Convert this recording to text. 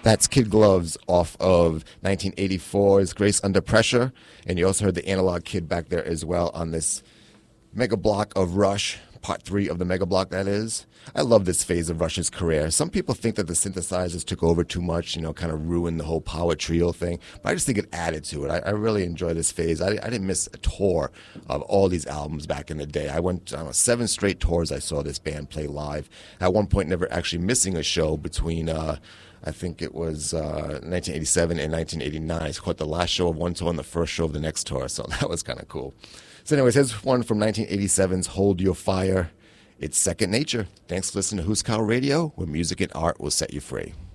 That's Kid Gloves off of 1984's Grace Under Pressure. And you also heard the Analog Kid back there as well on this mega block of Rush, part 3 of the mega block, that is. I love this phase of Rush's career. Some people think that the synthesizers took over too much, kind of ruined the whole power trio thing. But I just think it added to it. I really enjoy this phase. I didn't miss a tour of all these albums back in the day. I went on 7 straight tours I saw this band play live. At one point, never actually missing a show between... I think it was 1987 and 1989. I caught the last show of one tour and the first show of the next tour, so that was kind of cool. So anyways, here's one from 1987's Hold Your Fire. It's Second Nature. Thanks for listening to Huskau Radio, where music and art will set you free.